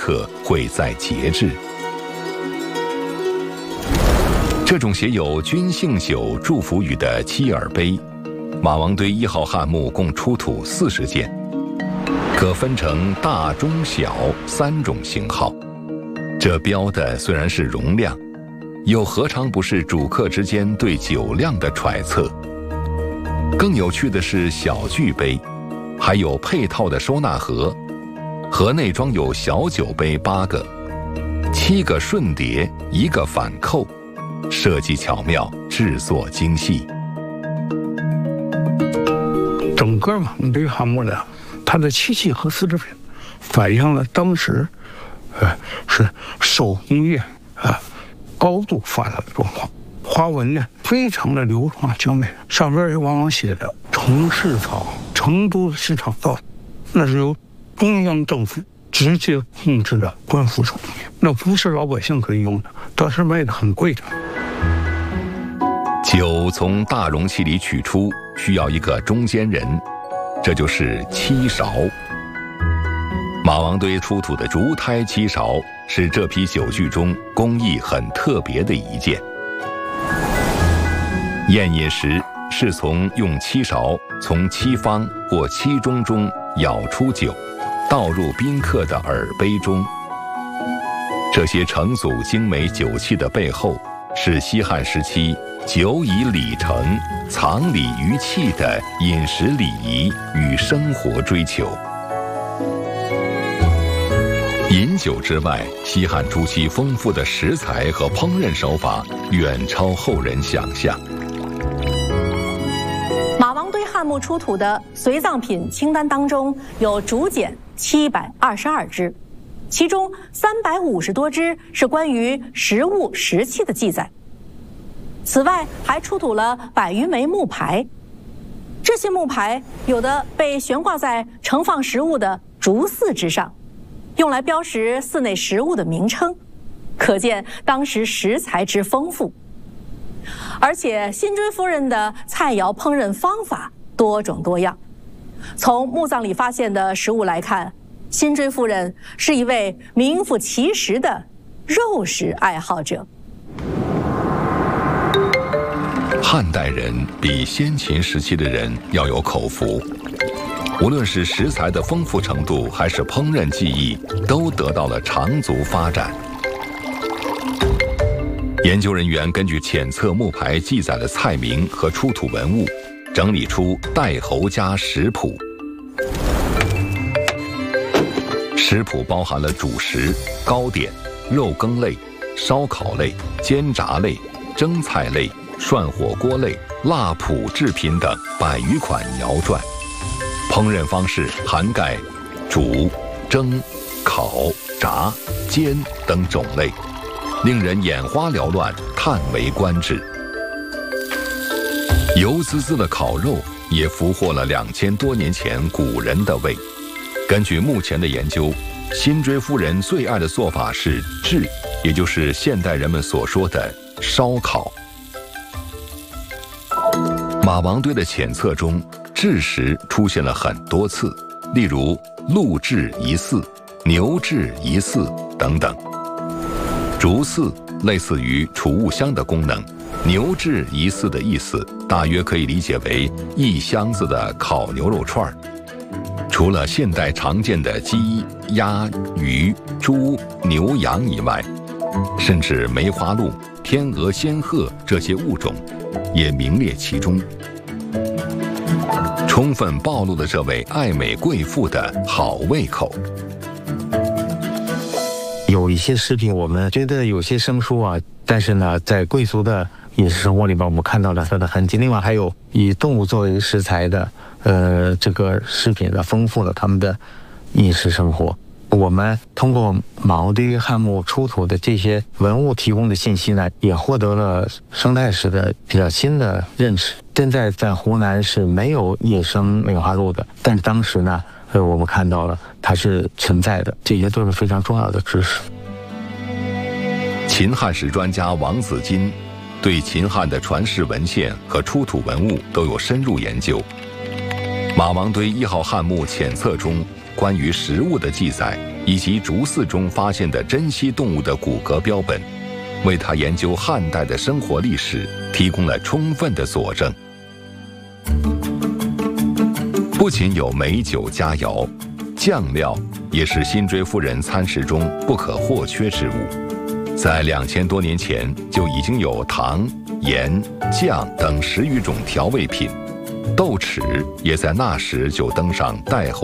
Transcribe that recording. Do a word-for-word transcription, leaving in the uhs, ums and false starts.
策会在节制。这种写有君幸朽祝福语的七耳碑，马王堆一号汉墓共出土四十件，可分成大、中、小三种型号。这标的虽然是容量，又何尝不是主客之间对酒量的揣测？更有趣的是小具碑，还有配套的收纳盒，盒内装有小酒杯八个，七个顺叠，一个反扣，设计巧妙，制作精细。 整个马王堆汉墓呢，它的漆器和丝织品反映了当时，呃，是手工业啊高度发达的状况。花纹呢非常的流畅精美，上边也往往写着成市草，成都市场造，那是由中央政府直接控制的官府手工业，那不是老百姓可以用的，当时卖的很贵的。 酒从大容器里取出，需要一个中间人，这就是七勺。马王堆出土的竹胎七勺是这批酒具中工艺很特别的一件。宴饮时是从用七勺从七方或七中中舀出酒，倒入宾客的耳杯中。这些成组精美酒器的背后，是西汉时期酒以礼成、藏礼于器的饮食礼仪与生活追求。饮酒之外，西汉初期丰富的食材和烹饪手法远超后人想象。 马王堆汉墓出土的随葬品清单当中有竹简七百二十二支，其中三百五十多支是关于食物食器的记载。此外，还出土了百余枚木牌，这些木牌有的被悬挂在盛放食物的竹耜之上，用来标识寺内食物的名称，可见当时食材之丰富。而且辛追夫人的菜肴烹饪方法多种多样。从墓葬里发现的食物来看，辛追夫人是一位名副其实的肉食爱好者。 汉代人比先秦时期的人要有口福，无论是食材的丰富程度，还是烹饪技艺，都得到了长足发展。研究人员根据浅册木牌记载的菜名和出土文物，整理出代侯家食谱。食谱包含了主食、糕点、肉羹类、烧烤类、煎炸类、蒸菜类、涮火锅类、辣谱制品等百余款肴馔，烹饪方式涵盖煮、蒸、烤、炸、煎等种类，令人眼花缭乱，叹为观止。油滋滋的烤肉也俘获了两千多年前古人的胃。根据目前的研究，辛追夫人最爱的做法是炙，也就是现代人们所说的烧烤。马王堆的浅册中，炙食出现了很多次，例如鹿炙一祀、牛炙一祀等等。竹耜类似于储物箱的功能，牛炙一祀的意思大约可以理解为一箱子的烤牛肉串。除了现代常见的鸡、鸭、鱼、猪、牛、羊以外，甚至梅花鹿、天鹅、仙鹤这些物种也名列其中，充分暴露了这位爱美贵妇的好胃口。 有一些食品我们觉得有些生疏啊，但是呢，在贵族的饮食生活里边，我们看到了它的痕迹。另外还有以动物作为食材的，呃，这个食品的丰富了他们的饮食生活。我们通过马王堆汉墓出土的这些文物提供的信息呢，也获得了生态史的比较新的认识。现在在湖南是没有野生梅花鹿的，但是当时呢，呃，我们看到了它是存在的，这些都是非常重要的知识。 秦汉史专家王子金对秦汉的传世文献和出土文物都有深入研究。马王堆一号汉墓浅册中关于食物的记载以及竹寺中发现的珍稀动物的骨骼标本，为他研究汉代的生活历史提供了充分的佐证。不仅有美酒佳肴，酱料也是辛追夫人餐食中不可或缺之物。在两千多年前就已经有糖、盐、酱等十余种调味品，豆豉也在那时就登上太后